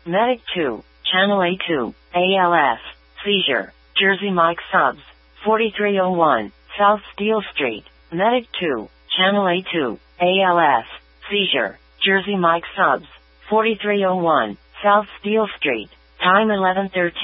Medic 2, Channel A2, ALS, seizure, Jersey Mike Subs, 4301, South Steel Street. Medic 2, Channel A2, ALS, seizure, Jersey Mike Subs, 4301, South Steel Street. Time 11:13.